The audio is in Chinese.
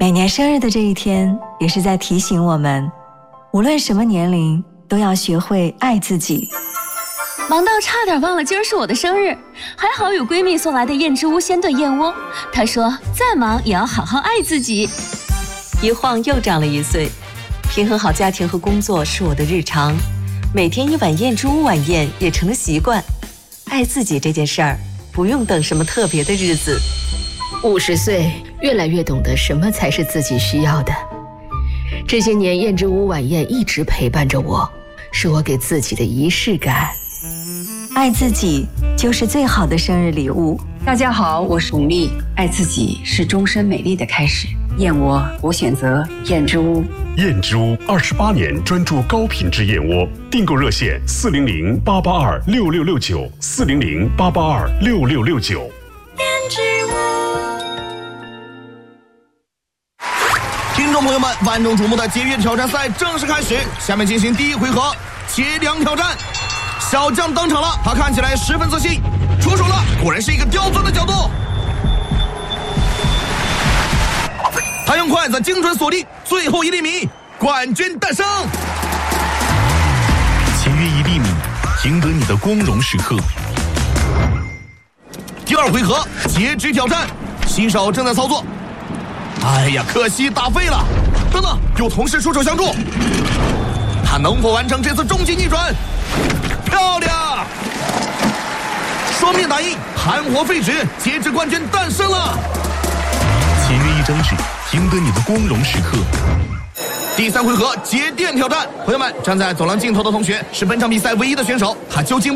每年生日的这一天，也是在提醒我们，无论什么年龄，都要学会爱自己。 忙到差点忘了今儿是我的生日，还好有闺蜜送来的燕之屋鲜炖燕窝。她说再忙也要好好爱自己。 一晃又长了1岁，平衡好家庭和工作是我的日常，每天一碗燕之屋晚宴也成了习惯。爱自己这件事儿，不用等什么特别的日子。 50岁，越来越懂得什么才是自己需要的。这些年，燕之屋晚宴一直陪伴着我，是我给自己的仪式感。 爱自己就是最好的生日礼物。 大家好，我是巩俐。爱自己是终身美丽的开始。燕窝，我选择燕之屋。 燕之屋28年专注高品质燕窝，订购热线400-882-6669，400-882-6669。 燕之屋。 听众朋友们，万众瞩目的节约挑战赛正式开始，下面进行第一回合切梁挑战。小将登场了，他看起来十分自信，出手了，果然是一个刁钻的角度。他用筷子精准锁定最后1厘米，冠军诞生。 签约1厘米，赢得你的光荣时刻。 第2回合截肢挑战，新手正在操作。哎呀，可惜打废了。等等，有同事出手相助，他能否完成这次终极逆转？漂亮！双面打印，盘活废纸，截肢冠军诞生了。 签约1张纸，赢得你的光荣时刻。 第3回合节电挑战，朋友们，站在走廊尽头的同学是本场比赛唯一的选手，他究竟